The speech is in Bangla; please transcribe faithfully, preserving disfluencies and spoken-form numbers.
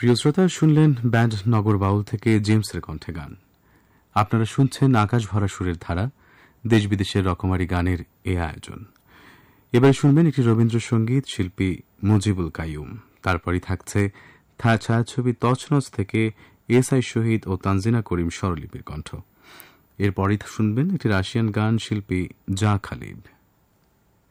প্রিয় শ্রোতা, শুনলেন ব্যান্ড নগর বাউল থেকে জেমসের কণ্ঠে গান। আপনারা শুনছেন আকাশ ভরা সুরের ধারা, দেশ বিদেশের রকমারি গানের এ আয়োজন। এবার শুনবেন একটি রবীন্দ্রসঙ্গীত, শিল্পী মুজিবুল কাইয়ুম। তারপরই থাকছে ছায়াছবি তছনছ থেকে এস আই শহীদ ও তানজিনা করিম স্বরলিপির কণ্ঠ। এরপরই শুনবেন একটি রাশিয়ান গান, শিল্পী জা খালিব।